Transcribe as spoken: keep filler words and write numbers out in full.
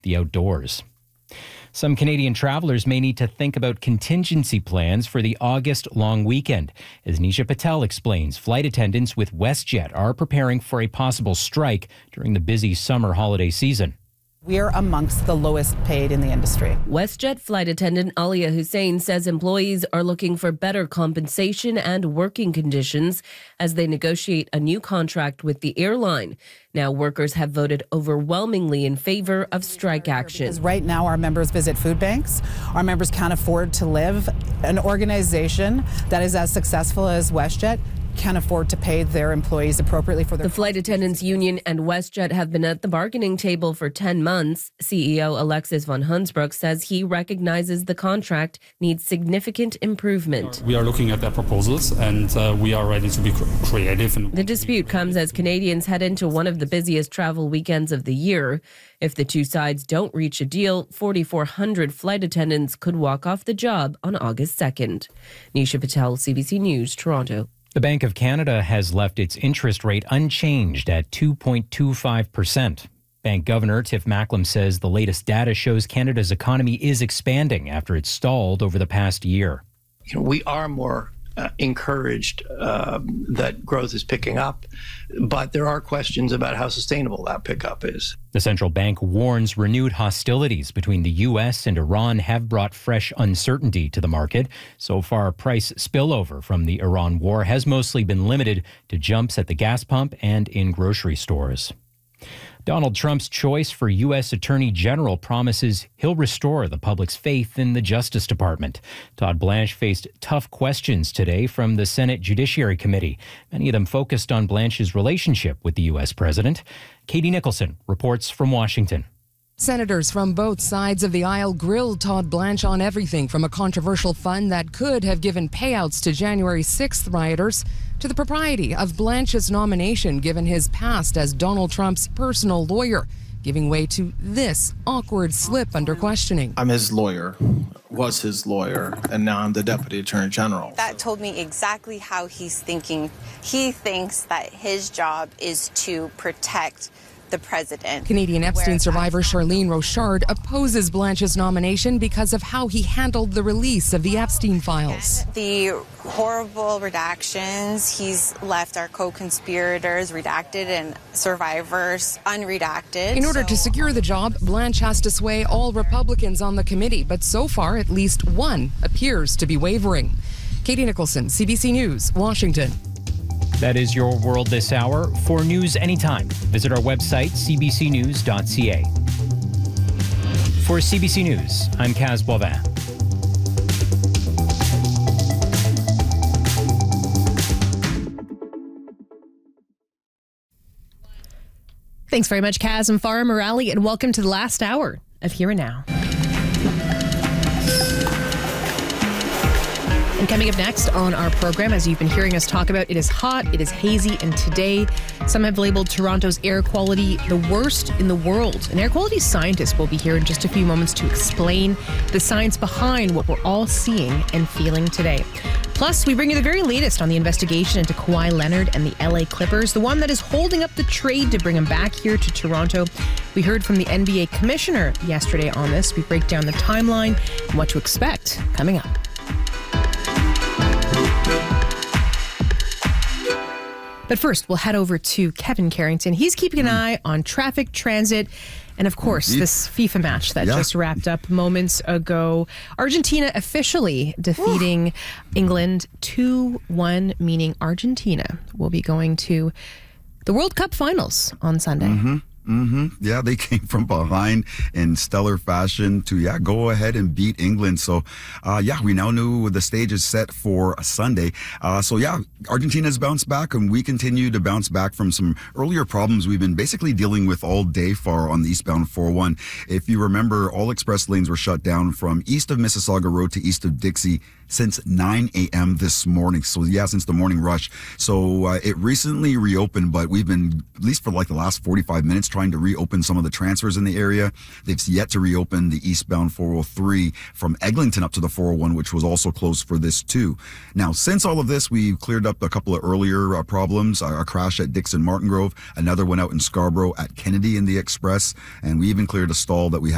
the outdoors. Some Canadian travelers may need to think about contingency plans for the August long weekend. As Nisha Patel explains, flight attendants with WestJet are preparing for a possible strike during the busy summer holiday season. We're amongst the lowest paid in the industry. WestJet flight attendant Alia Hussein says employees are looking for better compensation and working conditions as they negotiate a new contract with the airline. Now, workers have voted overwhelmingly in favor of strike action. Because right now, our members visit food banks. Our members can't afford to live. An organization that is as successful as WestJet can't afford to pay their employees appropriately for their... The Flight Attendants Union and WestJet have been at the bargaining table for ten months. C E O Alexis von Hunsbrook says he recognizes the contract needs significant improvement. We are looking at their proposals and uh, we are ready to be creative. And the dispute comes as Canadians head into one of the busiest travel weekends of the year. If the two sides don't reach a deal, forty-four hundred flight attendants could walk off the job on August second. Nisha Patel, C B C News, Toronto. The Bank of Canada has left its interest rate unchanged at two point two five percent. Bank Governor Tiff Macklem says the latest data shows Canada's economy is expanding after it stalled over the past year. You know, we are more uh, encouraged uh, that growth is picking up, but there are questions about how sustainable that pickup is. The central bank warns renewed hostilities between the U S and Iran have brought fresh uncertainty to the market. So far, price spillover from the Iran war has mostly been limited to jumps at the gas pump and in grocery stores. Donald Trump's choice for U S Attorney General promises he'll restore the public's faith in the Justice Department. Todd Blanche faced tough questions today from the Senate Judiciary Committee, many of them focused on Blanche's relationship with the U S president. Katie Nicholson reports from Washington. Senators from both sides of the aisle grilled Todd Blanche on everything from a controversial fund that could have given payouts to January sixth rioters to the propriety of Blanche's nomination given his past as Donald Trump's personal lawyer, giving way to this awkward slip under questioning. I'm his lawyer, was his lawyer, and now I'm the Deputy Attorney General. That told me exactly how he's thinking. He thinks that his job is to protect the president. Canadian Epstein survivor Charlene Rochard opposes Blanche's nomination because of how he handled the release of the Epstein files. The horrible redactions, he's left our co-conspirators redacted and survivors unredacted. In order so. to secure the job, Blanche has to sway all Republicans on the committee, but so far at least one appears to be wavering. Katie Nicholson, C B C News, Washington. That is your world this hour. For news anytime, visit our website, c b c news dot c a. For C B C News, I'm Kaz Boivin. Thanks very much, Kaz and Farah Morali, and welcome to the last hour of Here and Now. And coming up next on our program, as you've been hearing us talk about, it is hot, it is hazy, and today some have labeled Toronto's air quality the worst in the world. An air quality scientist will be here in just a few moments to explain the science behind what we're all seeing and feeling today. Plus, we bring you the very latest on the investigation into Kawhi Leonard and the L A Clippers, the one that is holding up the trade to bring him back here to Toronto. We heard from the N B A commissioner yesterday on this. We break down the timeline and what to expect coming up. But first, we'll head over to Kevin Carrington. He's keeping an eye on traffic, transit, and of course, Indeed. this FIFA match that yeah. just wrapped up moments ago. Argentina officially defeating Ooh. England two one, meaning Argentina will be going to the World Cup finals on Sunday. Mm-hmm. Mm-hmm. Yeah, they came from behind in stellar fashion to, yeah, go ahead and beat England. So, uh, yeah, we now knew the stage is set for a Sunday. Uh, so, yeah, Argentina's bounced back, and we continue to bounce back from some earlier problems we've been basically dealing with all day far on the eastbound four oh one. If you remember, all express lanes were shut down from east of Mississauga Road to east of Dixie since nine a.m. this morning. So, yeah, since the morning rush. So, uh, it recently reopened, but we've been, at least for like the last forty-five minutes, trying to reopen some of the transfers in the area. They've yet to reopen the eastbound four oh three from Eglinton up to the four oh one, which was also closed for this too. Now, since all of this, we've cleared up a couple of earlier uh, problems. Uh, a crash at Dixon Martin Grove, another one out in Scarborough at Kennedy in the Express, and we even cleared a stall that we had